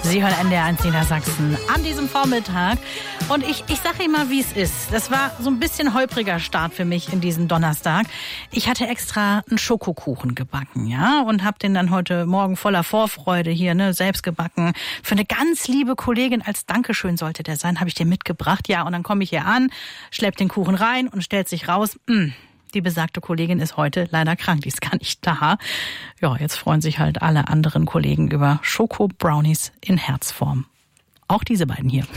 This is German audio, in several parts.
Sie hören NDR 1 Niedersachsen an diesem Vormittag. Und ich sage Ihnen mal, wie es ist. Das war so ein bisschen holpriger Start für mich in diesen Donnerstag. Ich hatte extra einen Schokokuchen gebacken, ja, und habe den dann heute Morgen voller Vorfreude hier, selbst gebacken. Für eine ganz liebe Kollegin, als Dankeschön sollte der sein, habe ich den mitgebracht. Ja, und dann komme ich hier an, schlepp den Kuchen rein und stellt sich raus, die besagte Kollegin ist heute leider krank, die ist gar nicht da. Ja, jetzt freuen sich halt alle anderen Kollegen über Schoko-Brownies in Herzform. Auch diese beiden hier.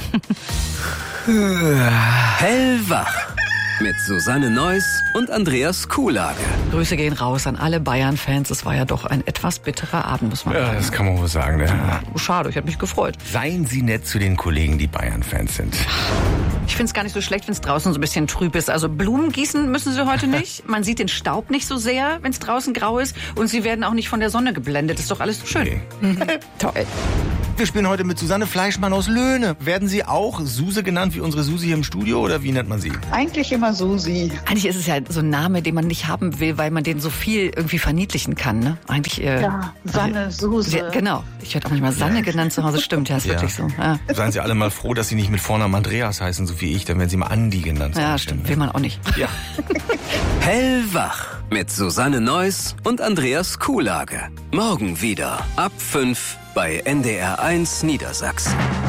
Hellwach mit Susanne Neuss und Andreas Kuhlage. Grüße gehen raus an alle Bayern-Fans. Es war ja doch ein etwas bitterer Abend, muss man sagen. Ja, das kann man wohl sagen. Ne? Schade, ich habe mich gefreut. Seien Sie nett zu den Kollegen, die Bayern-Fans sind. Ich finde es gar nicht so schlecht, wenn es draußen so ein bisschen trüb ist. Also Blumen gießen müssen Sie heute nicht. Man sieht den Staub nicht so sehr, wenn es draußen grau ist. Und Sie werden auch nicht von der Sonne geblendet. Ist doch alles schön. Okay. Toll. Wir spielen heute mit Susanne Fleischmann aus Löhne. Werden Sie auch Suse genannt wie unsere Susi hier im Studio oder wie nennt man Sie? Eigentlich immer Susi. Eigentlich ist es ja so ein Name, den man nicht haben will, weil man den so viel irgendwie verniedlichen kann. Ne? Eigentlich, ja, Sanne, Suse. Ja, genau. Ich werde auch manchmal Sanne genannt zu Hause. Stimmt, ja, ist wirklich so. Ja. Seien Sie alle mal froh, dass Sie nicht mit Vornamen Andreas heißen, so wie ich. Dann werden Sie mal Andi genannt. Ja, stimmt. Will man auch nicht. Ja. Hellwach mit Susanne Neuss und Andreas Kuhlage. Morgen wieder ab 5 bei NDR 1 Niedersachsen.